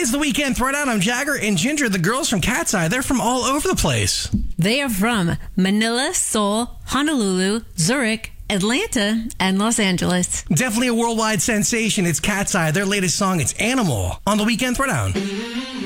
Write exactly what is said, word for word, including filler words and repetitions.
is the Weekend Throwdown. I'm Jagger and Ginger, the girls from Cat's Eye. They're from all over the place. They are from Manila, Seoul, Honolulu, Zurich, Atlanta, and Los Angeles. Definitely a worldwide sensation. It's Cat's Eye. Their latest song, it's Animal, on the Weekend Throwdown.